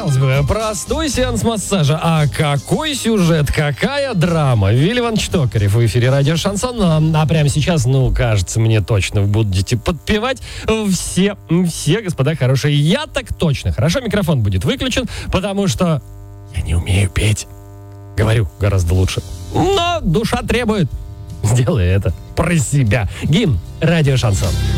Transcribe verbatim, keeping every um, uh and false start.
Казалось бы, простой сеанс массажа. А какой сюжет, какая драма. Вилли Иванович Токарев в эфире радио Шансон. А, а прямо сейчас, ну, кажется, мне точно вы будете подпевать все, все, господа хорошие. Я так точно. Хорошо, микрофон будет выключен, потому что я не умею петь. Говорю гораздо лучше. Но душа требует. Сделай это про себя. Гимн радио Шансон.